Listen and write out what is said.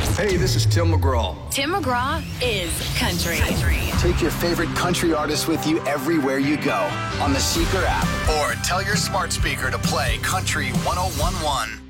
Hey, this is Tim McGraw. Tim McGraw is country. Take your favorite country artists with you everywhere you go on the Seeker app. Or tell your smart speaker to play Country 1011.